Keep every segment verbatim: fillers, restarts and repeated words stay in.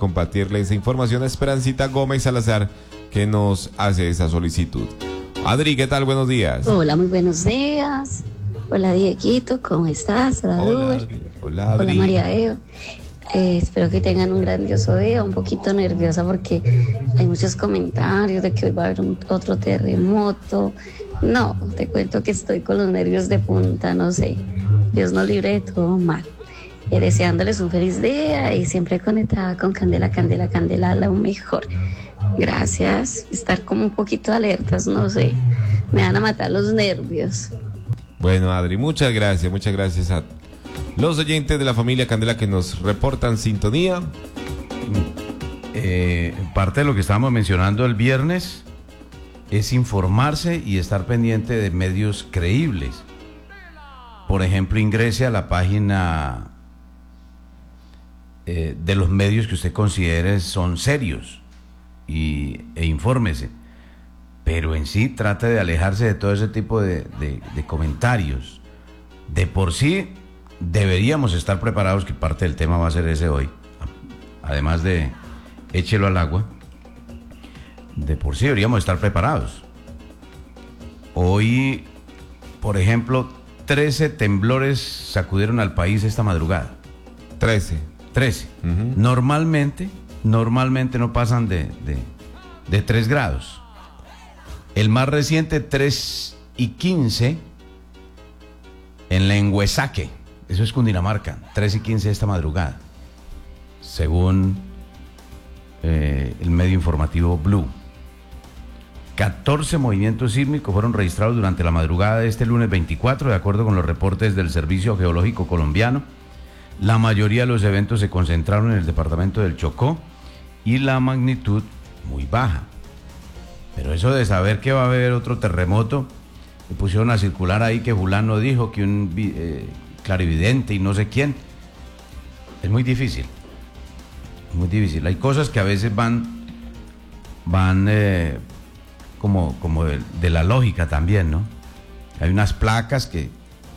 compartirle esa información a Esperancita Gómez Salazar, que nos hace esa solicitud. Adri, ¿qué tal? Buenos días. Hola, muy buenos días. Hola, Dieguito, ¿cómo estás? Hola, Hola, Dur. Adri. Hola, Adri. Hola, María Eva. Eh, espero que tengan un grandioso día, un poquito nerviosa porque hay muchos comentarios de que hoy va a haber un, otro terremoto. No, te cuento que estoy con los nervios de punta, no sé. Dios nos libre de todo mal. Eh, deseándoles un feliz día y siempre conectada con Candela, Candela, Candela, lo mejor. Gracias. Estar como un poquito alertas, no sé. Me van a matar los nervios. Bueno, Adri, muchas gracias, muchas gracias a los oyentes de la familia Candela que nos reportan sintonía. Eh, parte de lo que estábamos mencionando el viernes es informarse y estar pendiente de medios creíbles. Por ejemplo, ingrese a la página eh, de los medios que usted considere son serios y, e infórmese. Pero en sí trate de alejarse de todo ese tipo de, de, de comentarios. De por sí deberíamos estar preparados, que parte del tema va a ser ese hoy. Además de échelo al agua, de por sí deberíamos estar preparados. Hoy, por ejemplo, trece temblores sacudieron al país esta madrugada. trece. trece. Uh-huh. Normalmente, normalmente no pasan de, de, de tres grados. El más reciente, tres y quince, en Lenguesaque, eso es Cundinamarca, tres y quince esta madrugada, según eh, el medio informativo Blue. catorce movimientos sísmicos fueron registrados durante la madrugada de este lunes veinticuatro, de acuerdo con los reportes del Servicio Geológico Colombiano. La mayoría de los eventos se concentraron en el departamento del Chocó y la magnitud muy baja. Pero eso de saber que va a haber otro terremoto, me pusieron a circular ahí que fulano dijo que un eh, clarividente y no sé quién, es muy difícil, muy difícil. Hay cosas que a veces van, van eh, como, como de, de la lógica también, ¿no? Hay unas placas que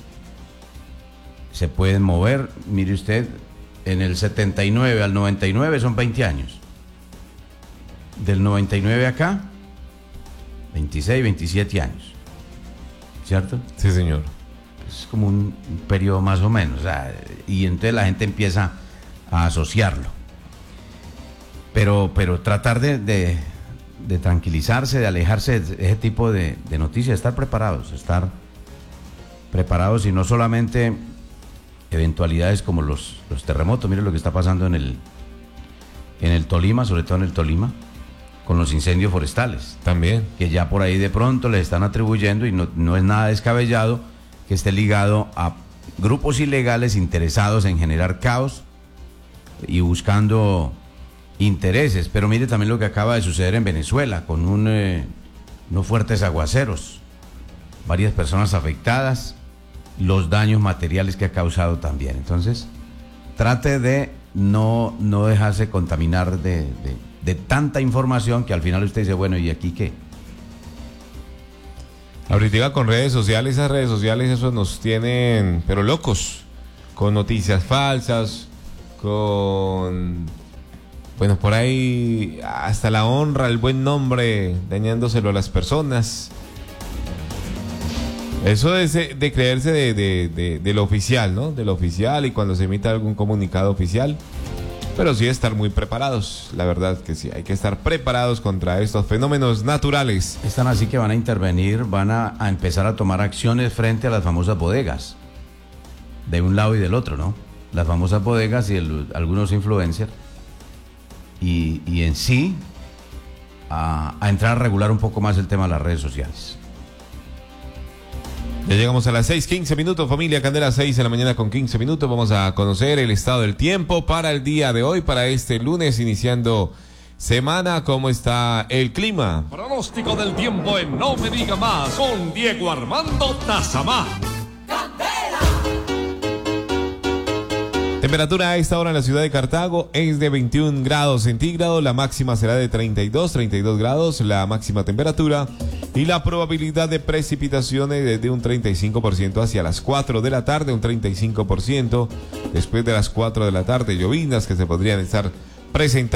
se pueden mover. Mire usted, en el setenta y nueve al noventa y nueve son veinte años. Del noventa y nueve acá, veintiséis, veintisiete años. ¿Cierto? Sí, señor. Es como un, un periodo más o menos. O sea, y entonces la gente empieza a asociarlo. Pero, pero tratar de, de, de tranquilizarse, de alejarse de ese tipo de, de noticias, estar preparados, estar preparados y no solamente eventualidades como los, los terremotos. Miren lo que está pasando en el, en el Tolima, sobre todo en el Tolima, con los incendios forestales. También. Que ya por ahí de pronto les están atribuyendo, y no, no es nada descabellado, que esté ligado a grupos ilegales interesados en generar caos y buscando intereses. Pero mire también lo que acaba de suceder en Venezuela, con un, eh, unos fuertes aguaceros, varias personas afectadas, los daños materiales que ha causado también. Entonces, trate de no, no dejarse contaminar de, de, de tanta información que al final usted dice, bueno, ¿y aquí qué? Ahorita con redes sociales, esas redes sociales, eso nos tienen, pero locos, con noticias falsas, con, bueno, por ahí hasta la honra, el buen nombre, dañándoselo a las personas. Eso es de, de creerse de, de, de, de lo oficial, ¿no? De lo oficial, y cuando se emita algún comunicado oficial. Pero sí estar muy preparados, la verdad que sí, hay que estar preparados contra estos fenómenos naturales. Están así que van a intervenir, van a, a empezar a tomar acciones frente a las famosas bodegas, de un lado y del otro, ¿no? Las famosas bodegas y el, algunos influencers, y, y en sí a, a entrar a regular un poco más el tema de las redes sociales. Ya llegamos a las seis, quince minutos, familia Candela, seis de la mañana con quince minutos. Vamos a conocer el estado del tiempo para el día de hoy, para este lunes, iniciando semana. ¿Cómo está el clima? Pronóstico del tiempo en No Me Diga Más, con Diego Armando Tazamá. Temperatura a esta hora en la ciudad de Cartago es de veintiún grados centígrados, la máxima será de treinta y dos, treinta y dos grados, la máxima temperatura, y la probabilidad de precipitaciones desde un treinta y cinco por ciento hacia las cuatro de la tarde, un treinta y cinco por ciento, después de las cuatro de la tarde, lloviznas que se podrían estar presentando